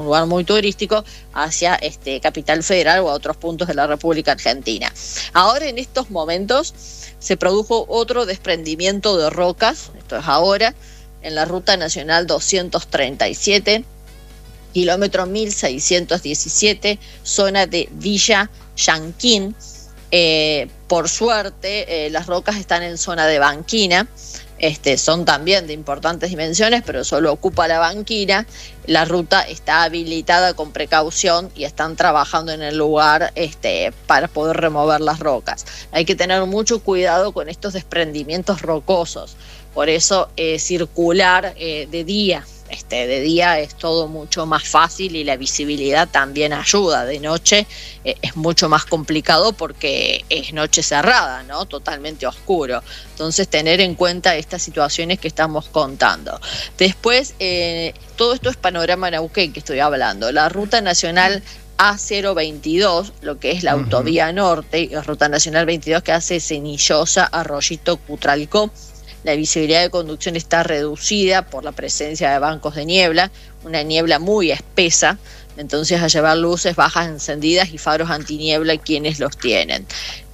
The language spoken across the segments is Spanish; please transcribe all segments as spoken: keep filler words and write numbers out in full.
un lugar muy turístico, hacia este, Capital Federal o a otros puntos de la República Argentina. Ahora, en estos momentos, se produjo otro desprendimiento de rocas, esto es ahora, en la Ruta Nacional doscientos treinta y siete, kilómetro mil seiscientos diecisiete, zona de Villa Yanquín. Eh, por suerte, eh, las rocas están en zona de banquina. Este, son también de importantes dimensiones, pero solo ocupa la banquina. La ruta está habilitada con precaución y están trabajando en el lugar este, para poder remover las rocas. Hay que tener mucho cuidado con estos desprendimientos rocosos, por eso eh, circular eh, de día. Este, de día es todo mucho más fácil y la visibilidad también ayuda. De noche eh, es mucho más complicado porque es noche cerrada, ¿no? Totalmente oscuro. Entonces, tener en cuenta estas situaciones que estamos contando. Después, eh, todo esto es panorama Neuquén que estoy hablando. La Ruta Nacional A cero veintidós, lo que es la uh-huh. autovía norte, la Ruta Nacional veintidós que hace Cenillosa, Arroyito, Cutralcó. La visibilidad de conducción está reducida por la presencia de bancos de niebla, una niebla muy espesa, entonces a llevar luces bajas encendidas y faros antiniebla quienes los tienen.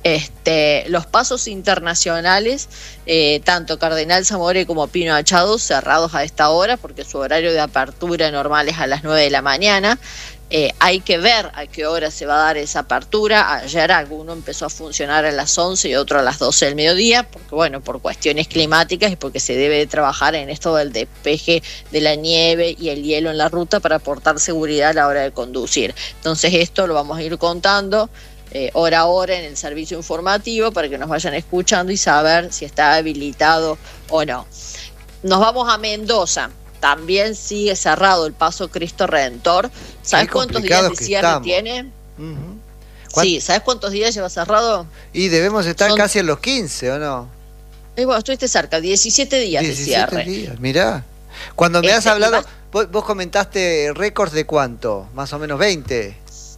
Este, los pasos internacionales, eh, tanto Cardenal Zamora como Pino Achado, cerrados a esta hora porque su horario de apertura normal es a las nueve de la mañana. Eh, hay que ver a qué hora se va a dar esa apertura. Ayer alguno empezó a funcionar a las once y otro a las doce del mediodía, porque bueno, por cuestiones climáticas y porque se debe de trabajar en esto del despeje de la nieve y el hielo en la ruta para aportar seguridad a la hora de conducir. Entonces esto lo vamos a ir contando eh, hora a hora en el servicio informativo para que nos vayan escuchando y saber si está habilitado o no. Nos vamos a Mendoza. También sigue cerrado el paso Cristo Redentor. ¿Sabes cuántos días de cierre estamos. tiene? Uh-huh. Sí, ¿sabes cuántos días lleva cerrado? Y debemos estar Son... casi en los quince, ¿o no? Y bueno, estuviste cerca, diecisiete días diecisiete de cierre. días, mirá. Cuando me este, has hablado, vas... vos, vos comentaste récords de cuánto, más o menos veinte.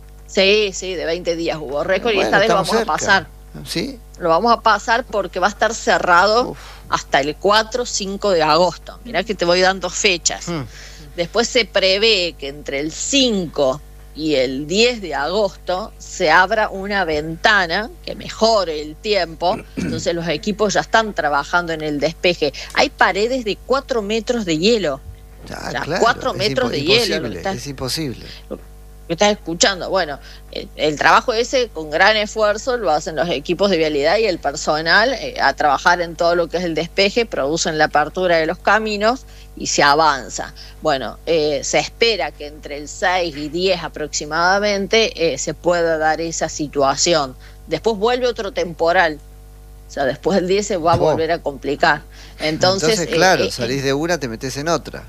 Sí, sí, de veinte días hubo récord bueno, y esta vez lo vamos cerca. a pasar. ¿Sí? Lo vamos a pasar porque va a estar cerrado Uf. hasta el cuatro o cinco de agosto. Mirá que te voy dando fechas. Hmm. Después se prevé que entre el cinco y el diez de agosto se abra una ventana que mejore el tiempo. Entonces los equipos ya están trabajando en el despeje. Hay paredes de cuatro metros de hielo. Ah, o sea, claro, cuatro metros de hielo. Está... Es imposible. Que estás escuchando. Bueno, el, el trabajo ese con gran esfuerzo lo hacen los equipos de vialidad y el personal eh, a trabajar en todo lo que es el despeje, producen la apertura de los caminos y se avanza. Bueno, eh, se espera que entre el seis y diez aproximadamente eh, se pueda dar esa situación. Después vuelve otro temporal. O sea, después del diez se va a oh. volver a complicar. Entonces, Entonces claro, eh, salís de una, te metes en otra.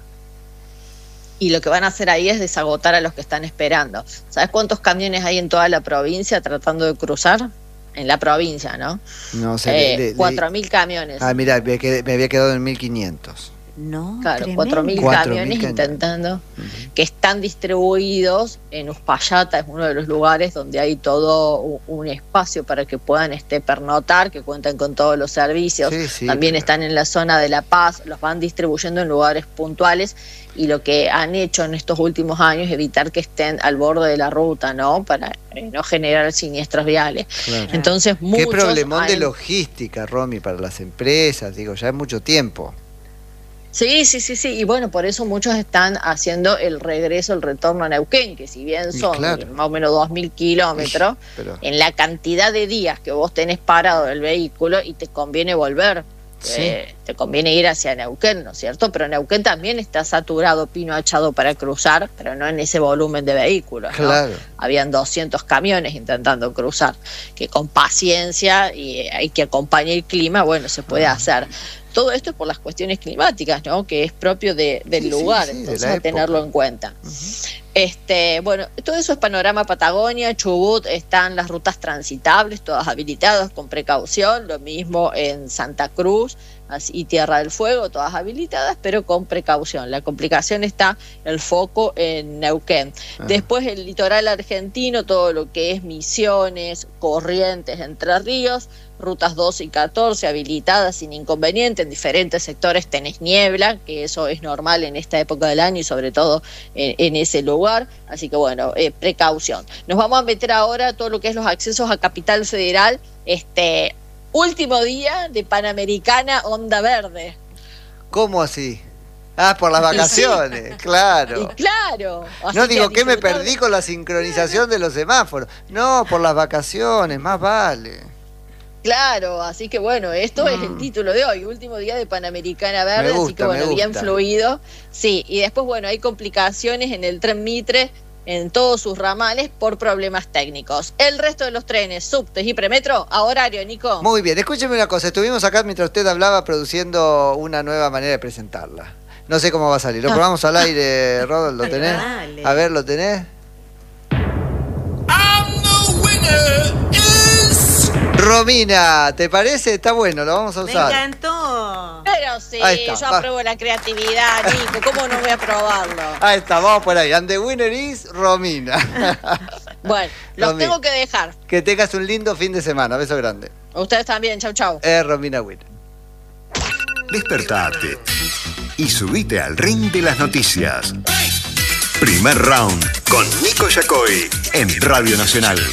Y lo que van a hacer ahí es desagotar a los que están esperando. ¿Sabes cuántos camiones hay en toda la provincia tratando de cruzar? En la provincia, ¿no? No sé. Eh, cuatro mil camiones. Ah, mira, me, quedé, me había quedado en mil quinientos. No, claro, cuatro mil camiones intentando, uh-huh. que están distribuidos en Uspallata, es uno de los lugares donde hay todo un, un espacio para que puedan este, pernotar, que cuentan con todos los servicios. Sí, sí, También claro. están en la zona de La Paz, los van distribuyendo en lugares puntuales y lo que han hecho en estos últimos años es evitar que estén al borde de la ruta, ¿no? Para eh, no generar siniestros viales. Claro. Entonces, muchos Qué problemón han... de logística, Romy, para las empresas, digo, ya es mucho tiempo. Sí, sí, sí, sí, y bueno, por eso muchos están haciendo el regreso, el retorno a Neuquén, que si bien son claro. más o menos dos mil kilómetros, Pero... en la cantidad de días que vos tenés parado el vehículo y te conviene volver, sí. eh, te conviene ir hacia Neuquén, ¿no es cierto? Pero Neuquén también está saturado, Pino Achado para cruzar, pero no en ese volumen de vehículos, ¿no? Claro. Habían doscientos camiones intentando cruzar, que con paciencia y hay que acompañar el clima, bueno, se puede ah. hacer. Todo esto es por las cuestiones climáticas, ¿no? Que es propio de, del sí, lugar, sí, sí, entonces hay que tenerlo en cuenta. Uh-huh. Este, bueno, todo eso es panorama Patagonia, Chubut, están las rutas transitables, todas habilitadas con precaución, lo mismo en Santa Cruz, así, y Tierra del Fuego, todas habilitadas, pero con precaución. La complicación está el foco en Neuquén. Ah. Después el litoral argentino, todo lo que es Misiones, Corrientes, Entre Ríos, rutas doce y catorce habilitadas sin inconveniente. En diferentes sectores tenés niebla, que eso es normal en esta época del año y sobre todo en, en ese lugar. Así que bueno, eh, precaución. Nos vamos a meter ahora a todo lo que es los accesos a Capital Federal. Este último día de Panamericana Onda Verde. ¿Cómo así? Ah, por las vacaciones, sí. Claro. Y claro. No digo que me perdí con la sincronización de los semáforos. No, por las vacaciones, más vale. Claro, así que bueno, esto mm. es el título de hoy, último día de Panamericana Verde, gusta, así que bueno, bien fluido. Sí, y después bueno, hay complicaciones en el tren Mitre, en todos sus ramales por problemas técnicos. El resto de los trenes, subtes y premetro, a horario, Nico. Muy bien, escúcheme una cosa, estuvimos acá mientras usted hablaba produciendo una nueva manera de presentarla. No sé cómo va a salir, lo probamos al aire, Rodolfo, ¿lo tenés? Dale. A ver, ¿lo tenés? I'm the winner. Romina, ¿te parece? Está bueno, lo vamos a usar. Me encantó. Pero sí, yo apruebo la creatividad, Nico. ¿Cómo no voy a probarlo? Ahí está, vamos por ahí. And the winner is Romina. Bueno, los Romina, tengo que dejar. Que tengas un lindo fin de semana. Beso grande. Ustedes también. Chau, chau. Es Romina Winner. Despertate y subite al ring de las noticias. Primer round con Nico Yacoy en Radio Nacional.